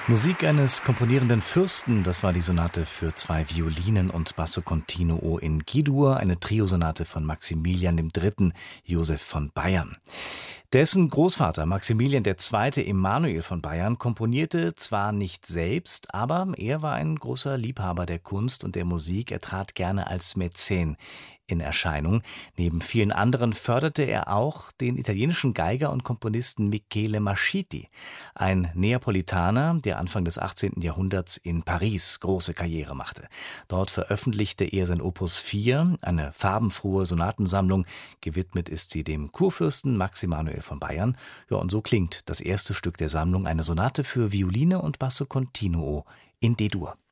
Musik eines komponierenden Fürsten, das war die Sonate für 2 Violinen und Basso Continuo in G-Dur, eine Triosonate von Maximilian III. Joseph von Bayern. Dessen Großvater Maximilian II. Emanuel von Bayern komponierte zwar nicht selbst, aber er war ein großer Liebhaber der Kunst und der Musik. Er trat gerne als Mäzen in Erscheinung. Neben vielen anderen förderte er auch den italienischen Geiger und Komponisten Michele Mascitti, ein Neapolitaner, der Anfang des 18. Jahrhunderts in Paris große Karriere machte. Dort veröffentlichte er sein Opus 4, eine farbenfrohe Sonatensammlung. Gewidmet ist sie dem Kurfürsten Max Emanuel von Bayern. Ja, und so klingt das erste Stück der Sammlung, eine Sonate für Violine und Basso Continuo in D-Dur.